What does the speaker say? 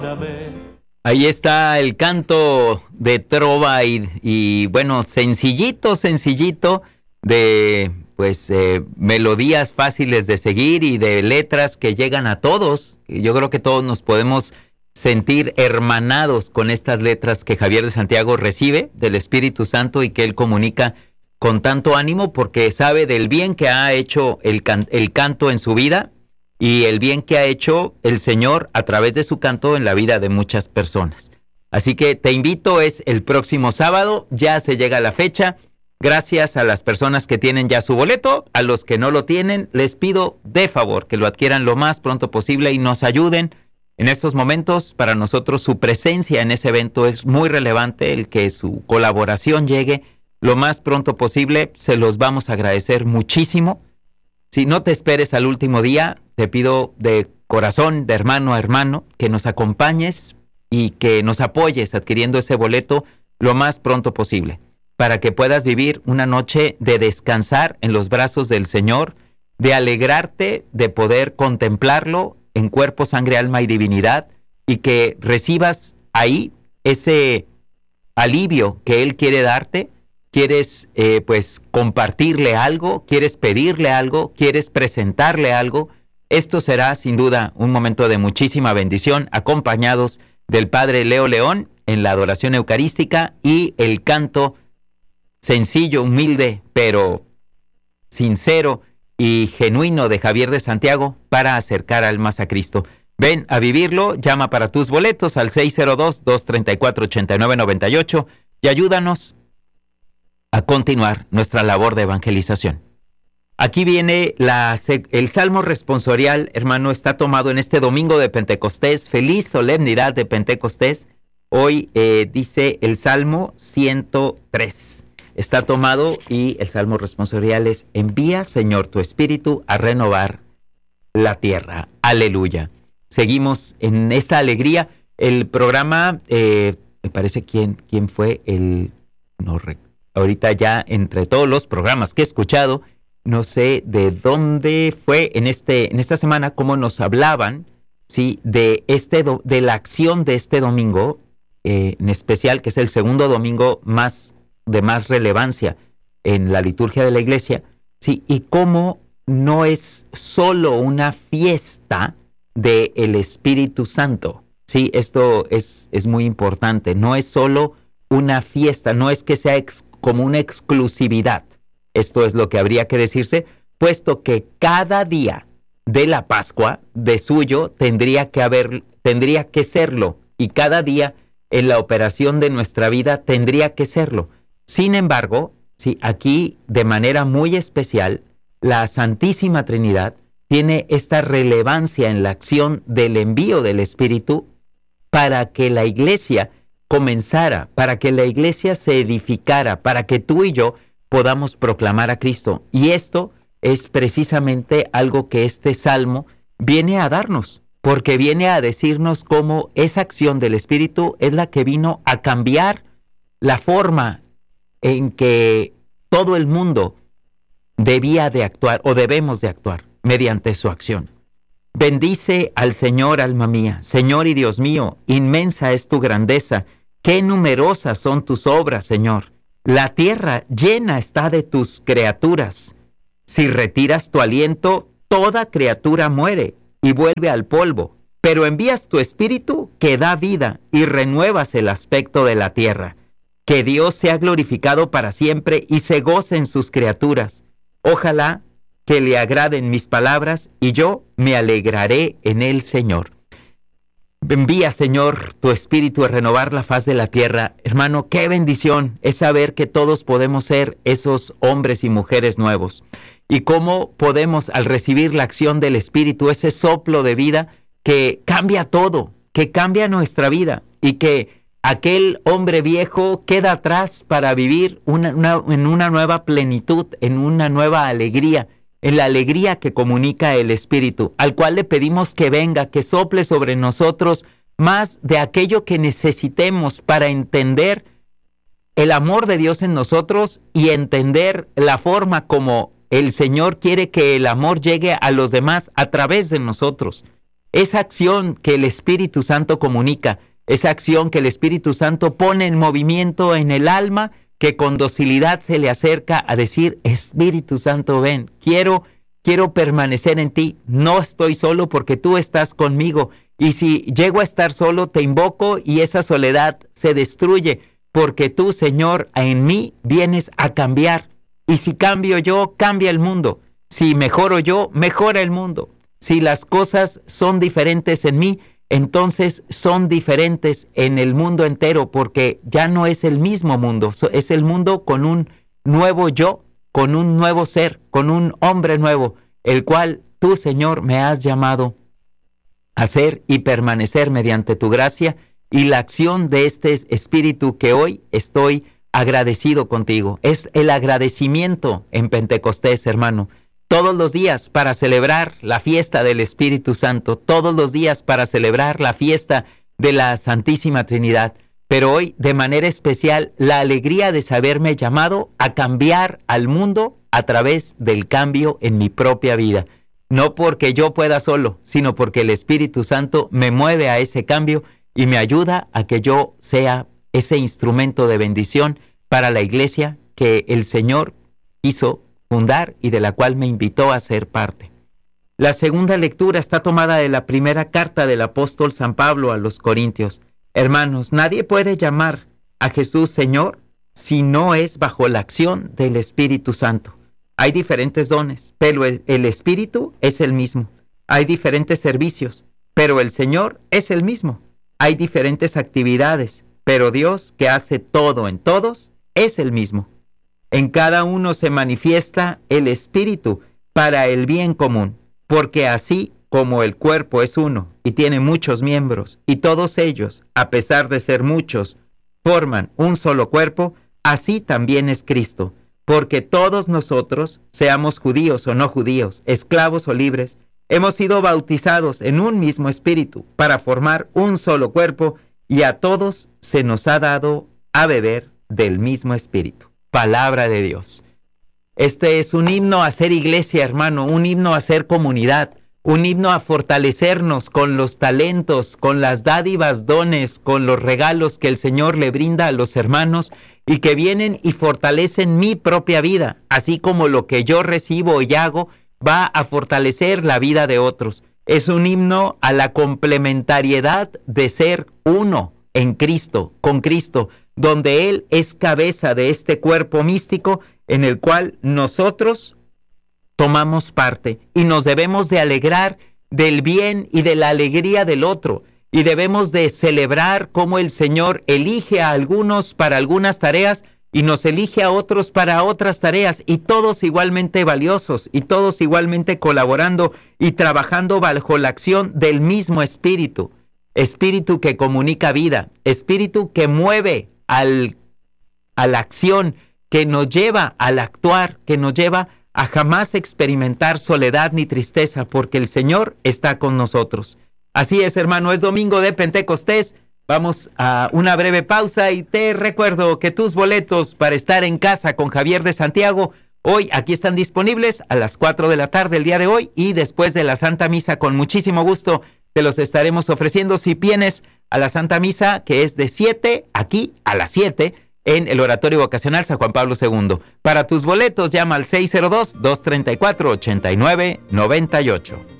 Ahí está el canto de trova y bueno, sencillito de melodías fáciles de seguir y de letras que llegan a todos. Yo creo que todos nos podemos sentir hermanados con estas letras que Javier de Santiago recibe del Espíritu Santo y que él comunica con tanto ánimo porque sabe del bien que ha hecho el canto en su vida y el bien que ha hecho el Señor a través de su canto en la vida de muchas personas. Así que te invito, es el próximo sábado, ya se llega la fecha. Gracias a las personas que tienen ya su boleto, a los que no lo tienen, les pido de favor que lo adquieran lo más pronto posible y nos ayuden. En estos momentos, para nosotros, su presencia en ese evento es muy relevante, el que su colaboración llegue lo más pronto posible, se los vamos a agradecer muchísimo. Si no te esperes al último día, te pido de corazón, de hermano a hermano, que nos acompañes y que nos apoyes adquiriendo ese boleto lo más pronto posible, para que puedas vivir una noche de descansar en los brazos del Señor, de alegrarte, de poder contemplarlo en cuerpo, sangre, alma y divinidad, y que recibas ahí ese alivio que Él quiere darte. ¿Quieres compartirle algo? ¿Quieres pedirle algo? ¿Quieres presentarle algo? Esto será sin duda un momento de muchísima bendición, acompañados del Padre Leo León en la adoración eucarística y el canto sencillo, humilde, pero sincero y genuino de Javier de Santiago para acercar almas a Cristo. Ven a vivirlo, llama para tus boletos al 602-234-8998 y ayúdanos a continuar nuestra labor de evangelización. Aquí viene el Salmo responsorial, hermano, está tomado en este domingo de Pentecostés, feliz solemnidad de Pentecostés. Hoy dice el Salmo 103. Está tomado y el Salmo responsorial es: envía, Señor, tu Espíritu a renovar la tierra. Aleluya. Seguimos en esta alegría. El programa, me parece, ¿quién fue el...? No recuerdo. Ahorita ya entre todos los programas que he escuchado, no sé de dónde fue en esta semana, cómo nos hablaban, ¿sí? de la acción de este domingo, en especial, que es el segundo domingo de más relevancia en la liturgia de la iglesia, ¿sí? Y cómo no es solo una fiesta del Espíritu Santo, ¿sí? Esto es muy importante, no es solo una fiesta, no es que sea como una exclusividad. Esto es lo que habría que decirse, puesto que cada día de la Pascua de suyo tendría que serlo, y cada día en la operación de nuestra vida tendría que serlo. Sin embargo, sí, aquí de manera muy especial, la Santísima Trinidad tiene esta relevancia en la acción del envío del Espíritu para que la Iglesia comenzara, para que la iglesia se edificara, para que tú y yo podamos proclamar a Cristo. Y esto es precisamente algo que este salmo viene a darnos, porque viene a decirnos cómo esa acción del Espíritu es la que vino a cambiar la forma en que todo el mundo debía de actuar o debemos de actuar mediante su acción. Bendice al Señor, alma mía. Señor y Dios mío, inmensa es tu grandeza. Qué numerosas son tus obras, Señor. La tierra llena está de tus criaturas. Si retiras tu aliento, toda criatura muere y vuelve al polvo. Pero envías tu espíritu que da vida y renuevas el aspecto de la tierra. Que Dios sea glorificado para siempre y se goce en sus criaturas. Ojalá que le agraden mis palabras y yo me alegraré en el Señor. Envía, Señor, tu Espíritu a renovar la faz de la tierra. Hermano, qué bendición es saber que todos podemos ser esos hombres y mujeres nuevos. Y cómo podemos, al recibir la acción del Espíritu, ese soplo de vida que cambia todo, que cambia nuestra vida y que aquel hombre viejo queda atrás para vivir en una nueva plenitud, en una nueva alegría, en la alegría que comunica el Espíritu, al cual le pedimos que venga, que sople sobre nosotros más de aquello que necesitemos para entender el amor de Dios en nosotros y entender la forma como el Señor quiere que el amor llegue a los demás a través de nosotros. esa acción que el Espíritu Santo comunica, esa acción que el Espíritu Santo pone en movimiento en el alma, que con docilidad se le acerca a decir, Espíritu Santo, ven, quiero permanecer en ti, no estoy solo porque tú estás conmigo, y si llego a estar solo, te invoco y esa soledad se destruye, porque tú, Señor, en mí vienes a cambiar, y si cambio yo, cambia el mundo, si mejoro yo, mejora el mundo, si las cosas son diferentes en mí, entonces son diferentes en el mundo entero, porque ya no es el mismo mundo, es el mundo con un nuevo yo, con un nuevo ser, con un hombre nuevo, el cual tú, Señor, me has llamado a ser y permanecer mediante tu gracia y la acción de este Espíritu que hoy estoy agradecido contigo. Es el agradecimiento en Pentecostés, hermano. Todos los días para celebrar la fiesta del Espíritu Santo, todos los días para celebrar la fiesta de la Santísima Trinidad, pero hoy de manera especial la alegría de saberme llamado a cambiar al mundo a través del cambio en mi propia vida. No porque yo pueda solo, sino porque el Espíritu Santo me mueve a ese cambio y me ayuda a que yo sea ese instrumento de bendición para la iglesia que el Señor quiso fundar y de la cual me invitó a ser parte. La segunda lectura está tomada de la primera carta del apóstol San Pablo a los Corintios. Hermanos, nadie puede llamar a Jesús Señor si no es bajo la acción del Espíritu Santo. Hay diferentes dones, pero el Espíritu es el mismo. Hay diferentes servicios, pero el Señor es el mismo. Hay diferentes actividades, pero Dios, que hace todo en todos, es el mismo. En cada uno se manifiesta el Espíritu para el bien común, porque así como el cuerpo es uno y tiene muchos miembros, y todos ellos, a pesar de ser muchos, forman un solo cuerpo, así también es Cristo, porque todos nosotros, seamos judíos o no judíos, esclavos o libres, hemos sido bautizados en un mismo Espíritu para formar un solo cuerpo, y a todos se nos ha dado a beber del mismo Espíritu. Palabra de Dios. Este es un himno a ser iglesia, hermano, un himno a ser comunidad, un himno a fortalecernos con los talentos, con las dádivas, dones, con los regalos que el Señor le brinda a los hermanos y que vienen y fortalecen mi propia vida, así como lo que yo recibo y hago va a fortalecer la vida de otros. Es un himno a la complementariedad de ser uno en Cristo, con Cristo, donde Él es cabeza de este cuerpo místico en el cual nosotros tomamos parte y nos debemos de alegrar del bien y de la alegría del otro y debemos de celebrar cómo el Señor elige a algunos para algunas tareas y nos elige a otros para otras tareas y todos igualmente valiosos y todos igualmente colaborando y trabajando bajo la acción del mismo Espíritu. Espíritu que comunica vida, Espíritu que mueve a la acción, que nos lleva al actuar, que nos lleva a jamás experimentar soledad ni tristeza, porque el Señor está con nosotros. Así es, hermano, es domingo de Pentecostés. Vamos a una breve pausa y te recuerdo que tus boletos para estar en casa con Javier de Santiago, hoy aquí están disponibles a las 4 de la tarde el día de hoy y después de la Santa Misa, con muchísimo gusto te los estaremos ofreciendo si vienes a la Santa Misa, que es de 7, aquí a las 7, en el Oratorio Vocacional San Juan Pablo II. Para tus boletos, llama al 602-234-8998.